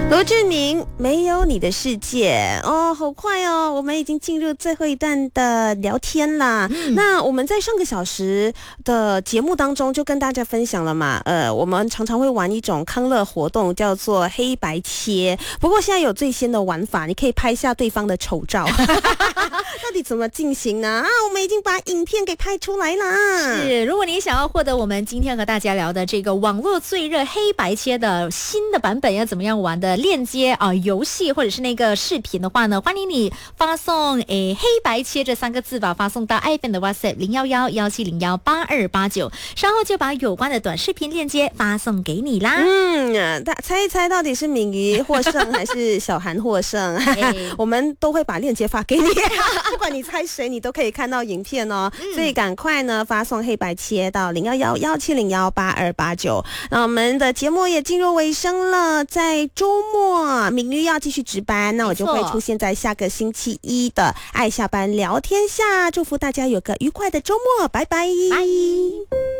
罗志明，没有你的世界哦，好快哦，我们已经进入最后一段的聊天啦。那我们在上个小时的节目当中就跟大家分享了嘛，我们常常会玩一种康乐活动，叫做黑白切。不过现在有最新的玩法，你可以拍下对方的丑照。到底怎么进行呢？我们已经把影片给拍出来啦。 是，如果你想要获得我们今天和大家聊的这个网络最热黑白切的新的版本要怎么样玩的链接游戏或者是那个视频的话呢，欢迎你发送黑白切这3个字吧，发送到iPhone 的 WhatsApp 011-1701-8289，稍后就把有关的短视频链接发送给你啦。 猜一猜到底是敏瑜获胜还是小韩获胜？我们都会把链接发给你。不管你猜谁，你都可以看到影片哦。所以赶快呢发送黑白切到011-1701-8289。那我们的节目也进入尾声了，在周末敏瑜要继续值班，那我就会出现在下个星期一的爱下班聊天下。祝福大家有个愉快的周末，拜拜。 拜。